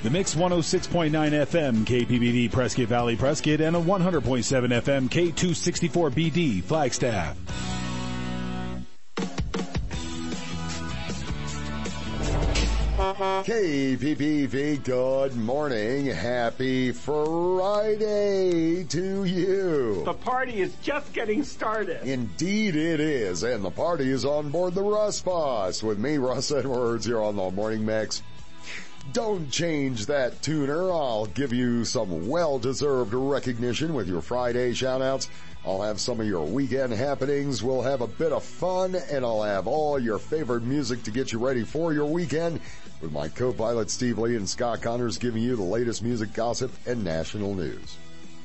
The Mix 106.9 FM KPBD Prescott Valley Prescott and a 100.7 FM K264BD Flagstaff. KPPV, good morning. Happy Friday to you. The party is just getting started. Indeed it is, and the party is on board the Russ Bus with me, Russ Edwards, here on the Morning Mix. Don't change that tuner. I'll give you some well-deserved recognition with your Friday shout-outs. I'll have some of your weekend happenings. We'll have a bit of fun, and I'll have all your favorite music to get you ready for your weekend with my co-pilot Steve Lee and Scott Connors giving you the latest music gossip and national news.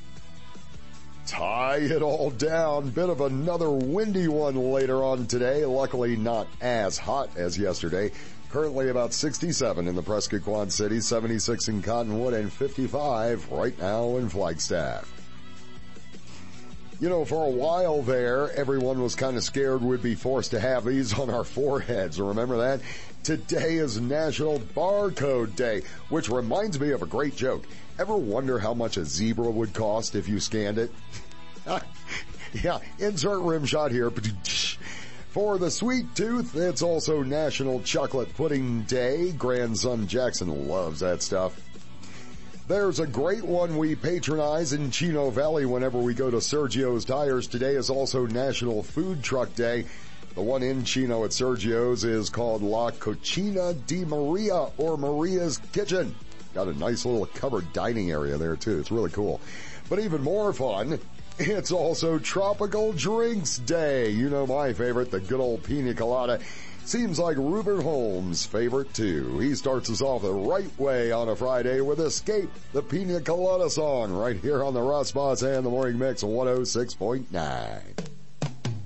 Tie it all down. Bit of another windy one later on today. Luckily not as hot as yesterday. Currently about 67 in the Prescott Quad City, 76 in Cottonwood, and 55 right now in Flagstaff. You know, for a while there, everyone was kind of scared we'd be forced to have these on our foreheads. Remember that? Today is National Barcode Day, which reminds me of a great joke. Ever wonder how much a zebra would cost if you scanned it? Yeah, insert rim shot here. For the sweet tooth, it's also National Chocolate Pudding Day. Grandson Jackson loves that stuff. There's a great one we patronize in Chino Valley whenever we go to Sergio's Tires. Today is also National Food Truck Day. The one in Chino at Sergio's is called La Cocina di Maria, or Maria's Kitchen. Got a nice little covered dining area there too. It's really cool. But even more fun, it's also Tropical Drinks Day. You know my favorite, the good old pina colada. Seems like Rupert Holmes' favorite too. He starts us off the right way on a Friday with Escape, the pina colada song, right here on the Russ Bus and the Morning Mix 106.9.